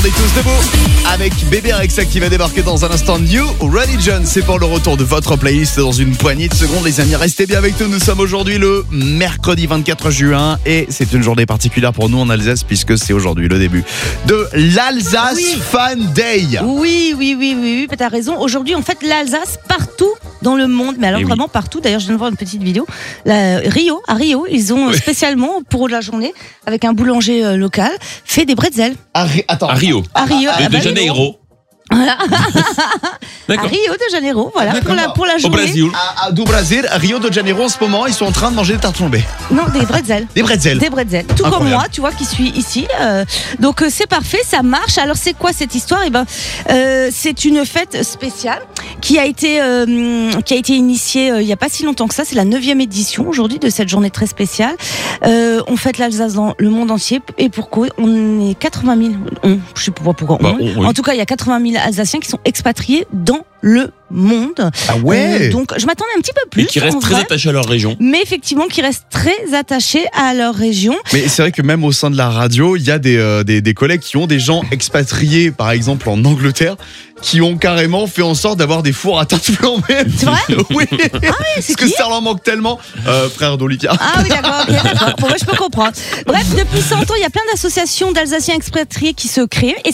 est tous debout avec Bébé Rexa qui va débarquer dans un instant. New Religion, c'est pour le retour de votre playlist dans une poignée de secondes. Les amis, restez bien avec nous. Nous sommes aujourd'hui le mercredi 24 juin et c'est une journée particulière pour nous en Alsace puisque c'est aujourd'hui le début de l'Alsace Fan Day. Oui, t'as raison. Aujourd'hui, on fête l'Alsace partout dans le monde, mais alors vraiment partout. D'ailleurs, je viens de voir une petite vidéo. À Rio, ils ont spécialement pour la journée, avec un boulanger local, fait des bretzels. À Rio. De Janeiro. Voilà. D'accord. À Rio de Janeiro, voilà, pour la Au journée. Brésil. Du Brésil, Rio de Janeiro en ce moment, ils sont en train de manger des tartes flambées. Non, des bretzels. Des bretzels. Des bretzels. Tout Incroyable. comme moi, tu vois, qui suis ici. Donc c'est parfait, ça marche. Alors c'est quoi cette histoire ? C'est une fête spéciale qui a été initiée il n'y a pas si longtemps que ça. C'est la 9e édition aujourd'hui de cette journée très spéciale. On fête l'Alsace dans le monde entier. Et pourquoi ? On est 80 000. Je sais pas pourquoi. Oui. En tout cas, il y a 80 000 Alsaciens qui sont expatriés dans le monde. Ah ouais. Donc je m'attendais un petit peu plus. Et qui restent en très vrai. attachés à leur région. Mais effectivement, qui restent très attachés à leur région. Mais c'est vrai que même au sein de la radio, il y a des collègues qui ont des gens expatriés, par exemple en Angleterre, qui ont carrément fait en sorte d'avoir des fours à tartes flambées. C'est vrai ? Oui. C'est Parce que qui ? ça leur manque tellement. Frère d'Olivia. Ah oui, d'accord, ok, d'accord. Bon, je peux comprendre. Bref, depuis 100 ans, il y a plein d'associations d'Alsaciens expatriés qui se créent. Et